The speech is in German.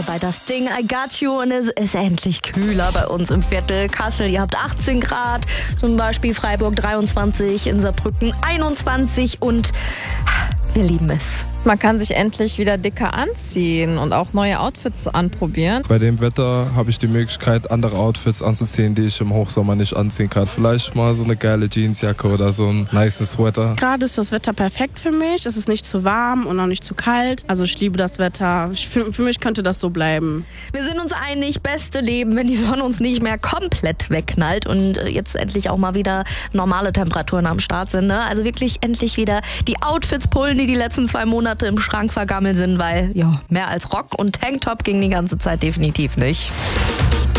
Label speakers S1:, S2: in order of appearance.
S1: bei das Ding I Got You und es ist endlich kühler bei uns im Viertel. Kassel, ihr habt 18 Grad, zum Beispiel Freiburg 23, in Saarbrücken 21 und wir lieben es.
S2: Man kann sich endlich wieder dicker anziehen und auch neue Outfits anprobieren.
S3: Bei dem Wetter habe ich die Möglichkeit, andere Outfits anzuziehen, die ich im Hochsommer nicht anziehen kann. Vielleicht mal so eine geile Jeansjacke oder so ein nice Sweater.
S4: Gerade ist das Wetter perfekt für mich. Es ist nicht zu warm und auch nicht zu kalt. Also ich liebe das Wetter. Für mich könnte das so bleiben.
S1: Wir sind uns einig, beste Leben, wenn die Sonne uns nicht mehr komplett wegknallt und jetzt endlich auch mal wieder normale Temperaturen am Start sind. Ne? Also wirklich endlich wieder die Outfits pullen, die letzten 2 Monate im Schrank vergammelt sind, weil ja, mehr als Rock und Tanktop ging die ganze Zeit definitiv nicht.